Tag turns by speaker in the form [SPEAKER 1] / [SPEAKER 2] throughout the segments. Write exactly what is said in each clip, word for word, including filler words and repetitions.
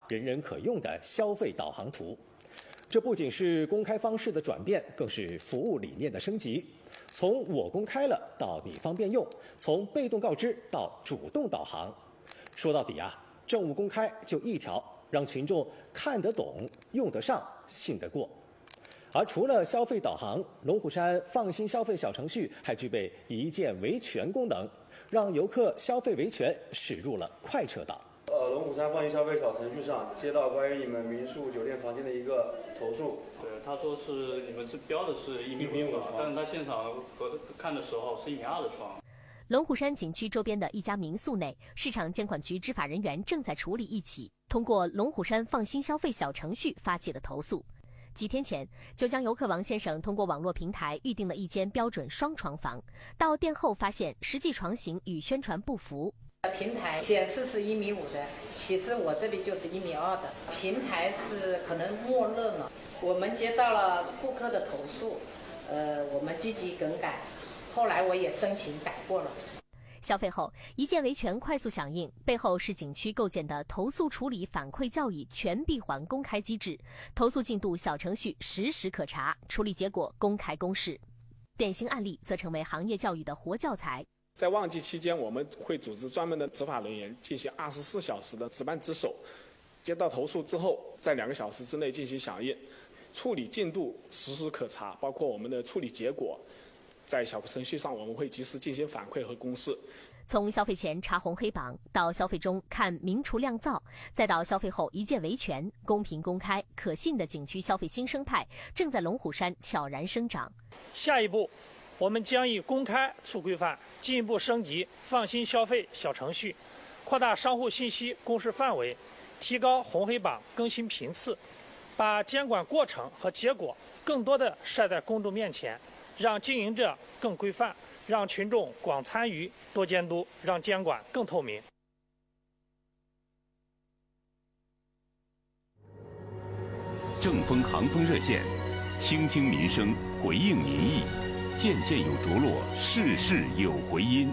[SPEAKER 1] 人人可用的消费导航图。这不仅是公开方式的转变，更是服务理念的升级。从我公开了到你方便用，从被动告知到主动导航。说到底啊，政务公开就一条，让群众看得懂、用得上、信得过。而除了消费导航，龙虎山放心消费小程序还具备一键维权功能，让游客消费维权驶入了快车道。
[SPEAKER 2] 呃，龙虎山放心消费小程序上接到关于你们民宿酒店房间的一个投诉。
[SPEAKER 3] 对，他说是你们是标的是一米五的床，但是他现场和看的时候是一米二的床。
[SPEAKER 4] 龙虎山景区周边的一家民宿内，市场监管局执法人员正在处理一起通过龙虎山放心消费小程序发起的投诉。几天前，九江游客王先生通过网络平台预订了一间标准双床房，到店后发现实际床型与宣传不符。
[SPEAKER 5] 平台显示是一米五的，其实我这里就是一米二的。平台是可能默认了。我们接到了顾客的投诉，呃，我们积极更改，后来我也申请改过了。
[SPEAKER 4] 消费后，一键维权快速响应，背后是景区构建的投诉处理反馈教育全闭环公开机制，投诉进度小程序实时可查，处理结果公开公示。典型案例则成为行业教育的活教材。
[SPEAKER 6] 在旺季期间，我们会组织专门的执法人员进行二十四小时的值班值守，接到投诉之后，在两个小时之内进行响应，处理进度实时可查，包括我们的处理结果，在小程序上我们会及时进行反馈和公示。
[SPEAKER 4] 从消费前查红黑榜，到消费中看明厨亮灶，再到消费后一键维权，公平公开、可信的景区消费新生态正在龙虎山悄然生长。
[SPEAKER 7] 下一步，我们将以公开促规范进一步升级放心消费小程序，扩大商户信息公示范围，提高红黑榜更新频次，把监管过程和结果更多的晒在公众面前，让经营者更规范，让群众广参与、多监督，让监管更透明。
[SPEAKER 8] 正风航风热线，倾听民生，回应民意，件件有着落，事事有回音。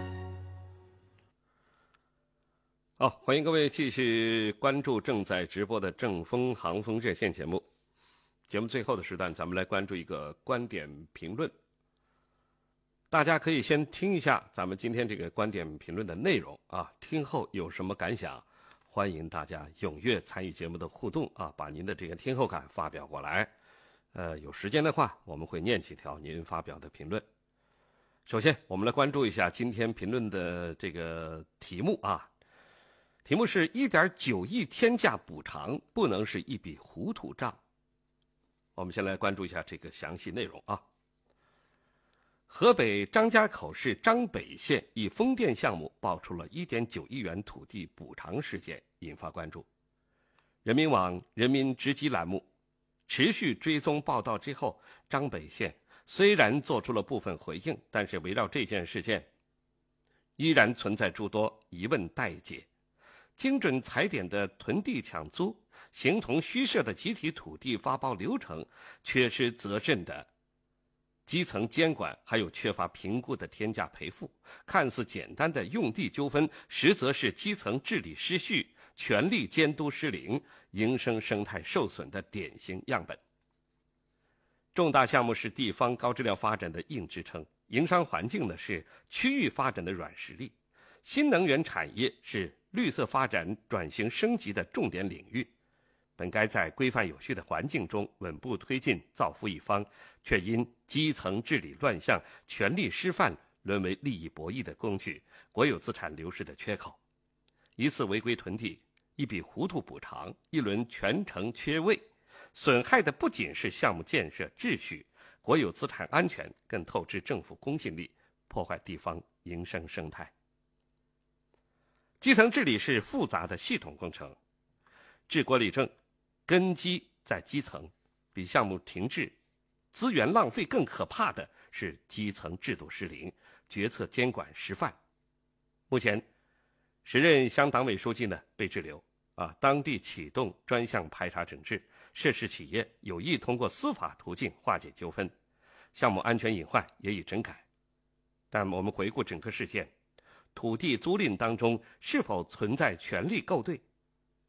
[SPEAKER 9] 好，欢迎各位继续关注正在直播的正风航风热线节目。节目最后的时段，咱们来关注一个观点评论。大家可以先听一下咱们今天这个观点评论的内容啊，听后有什么感想，欢迎大家踊跃参与节目的互动啊，把您的这个听后感发表过来。呃，有时间的话，我们会念几条您发表的评论。首先，我们来关注一下今天评论的这个题目啊，题目是 一点九亿天价补偿不能是一笔糊涂账。我们先来关注一下这个详细内容啊。河北张家口市张北县一风电项目爆出了 一点九亿元土地补偿事件，引发关注。人民网人民直击栏目持续追踪报道之后，张北县虽然做出了部分回应，但是围绕这件事件依然存在诸多疑问待解。精准踩点的囤地抢租，形同虚设的集体土地发包流程，缺失责任的基层监管，还有缺乏评估的天价赔付，看似简单的用地纠纷，实则是基层治理失序、权力监督失灵、营生生态受损的典型样本。重大项目是地方高质量发展的硬支撑，营商环境呢是区域发展的软实力，新能源产业是绿色发展转型升级的重点领域，本该在规范有序的环境中稳步推进，造福一方，却因基层治理乱象、权力失范，沦为利益博弈的工具，国有资产流失的缺口。一次违规囤地，一笔糊涂补偿，一轮全程缺位，损害的不仅是项目建设秩序、国有资产安全，更透支政府公信力，破坏地方营生生态。基层治理是复杂的系统工程，治国理政根基在基层，比项目停滞、资源浪费更可怕的是基层制度失灵、决策监管失范。目前，时任乡党委书记呢被滞留，啊，当地启动专项排查整治，涉事企业有意通过司法途径化解纠纷，项目安全隐患也已整改。但我们回顾整个事件，土地租赁当中是否存在权力构对？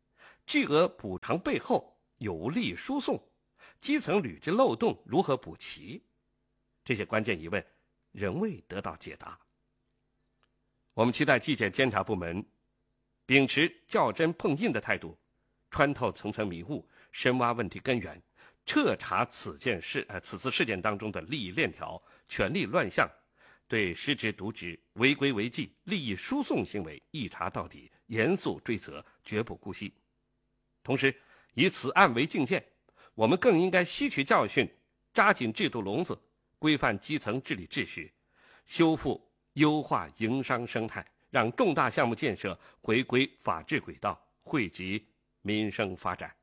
[SPEAKER 9] 巨额补偿背后有无利益输送？基层履职漏洞如何补齐？这些关键疑问仍未得到解答。我们期待纪检监察部门秉持较真碰硬的态度，穿透层层迷雾，深挖问题根源，彻查此件事呃此次事件当中的利益链条、权力乱象，对失职渎职、违规违纪、利益输送行为一查到底，严肃追责，绝不姑息。同时，以此案为镜鉴，我们更应该吸取教训，扎紧制度笼子，规范基层治理秩序，修复优化营商生态，让重大项目建设回归法治轨道，惠及民生发展。